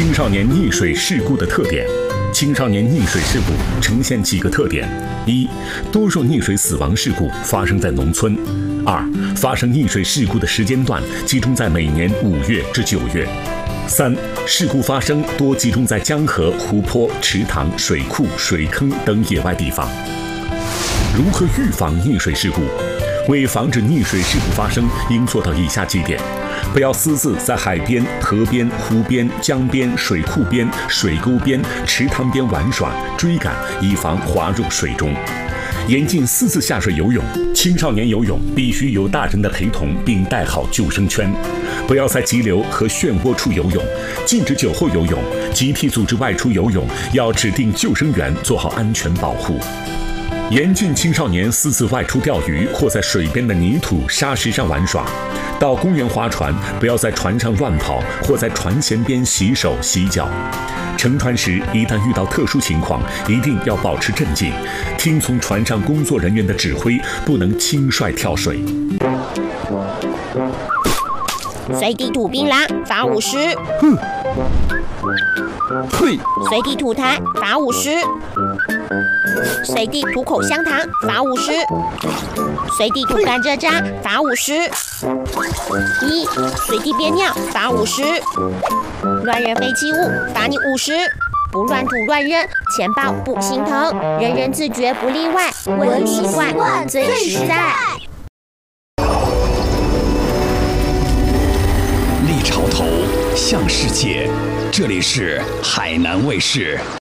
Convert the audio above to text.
青少年溺水事故的特点。青少年溺水事故呈现几个特点：一、多数溺水死亡事故发生在农村；二、发生溺水事故的时间段集中在每年5月至9月；三、事故发生多集中在江河、湖泊、池塘、水库、水坑等野外地方。如何预防溺水事故？为防止溺水事故发生，应做到以下几点：不要私自在海边、河边、湖边、江边、水库边、水沟边、池塘边玩耍、追赶，以防滑入水中。严禁私自下水游泳，青少年游泳必须有大人的陪同，并带好救生圈。不要在急流和漩涡处游泳，禁止酒后游泳。集体组织外出游泳，要指定救生员做好安全保护。严禁青少年私自外出钓鱼或在水边的泥土、沙石上玩耍。到公园划船，不要在船上乱跑或在船舷边洗手洗脚。乘船时，一旦遇到特殊情况，一定要保持镇静，听从船上工作人员的指挥，不能轻率跳水。 随地吐槟榔，罚50。 呸！ 随地吐痰，罚50。随地吐口香糖，罚50。随地吐甘蔗渣，罚50。一、随地憋尿，罚50。乱扔废弃物，罚你50。不乱吐乱扔，钱包不心疼，人人自觉不例外，文明习惯最实在。 立潮头向世界，这里是海南卫视。